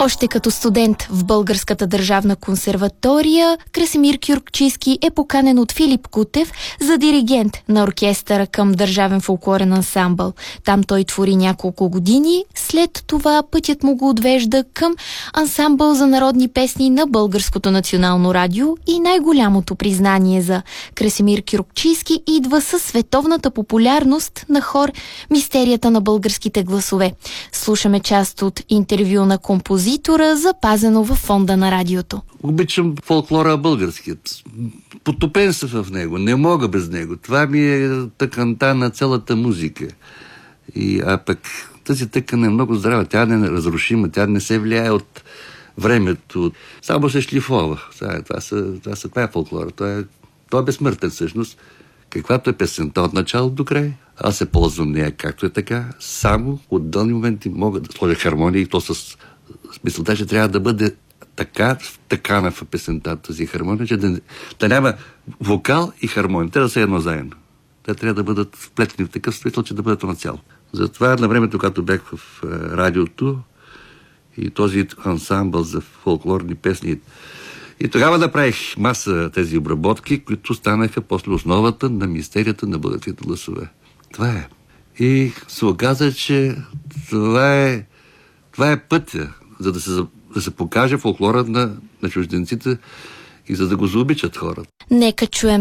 Още като студент в Българската държавна консерватория, Красимир Кюркчийски е поканен от Филип Кутев за диригент на оркестъра към Държавен фолклорен ансамбъл. Там той твори няколко години. След това пътят му го отвежда към ансамбъл за народни песни на Българското национално радио и най-голямото признание за Красимир Кюркчийски идва със световната популярност на хор "Мистерията на българските гласове". Слушаме част от интервю на композитора, запазено във фонда на радиото. Обичам фолклора българският. Потопен се в него. Не мога без него. Това ми е тъканта на цялата музика. А пък тази тъкан е много здрава. Тя не е разрушима. Тя не се влияе от времето. Само се шлифова. Това е фолклора. Това е безсмъртен всъщност. Каквато е песента от начало до край, аз се ползвам нея както е така. Само от дълни моменти мога да сложа хармония и то с мисълта, че трябва да бъде така в песента тази хармония, че да няма вокал и хармония. Те да са едно заедно. Те трябва да бъдат вплетени в такъв смисъл, че да бъдат нацяло. Затова на времето, когато бях в радиото и този ансамбъл за фолклорни песни, и тогава направих маса тези обработки, които станаха после основата на мистерията на българските гласове. Това е. И се оказа, че това е пътя, за да се покаже фолклора на чужденците и за да го заобичат хората. Нека чуем